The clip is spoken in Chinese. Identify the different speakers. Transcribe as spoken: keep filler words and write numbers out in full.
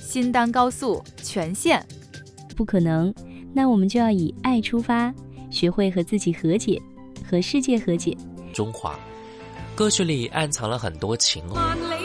Speaker 1: 新单高速全线。
Speaker 2: 不可能，那我们就要以爱出发，学会和自己和解，和世界和解。
Speaker 3: 中华歌曲里暗藏了很多情话。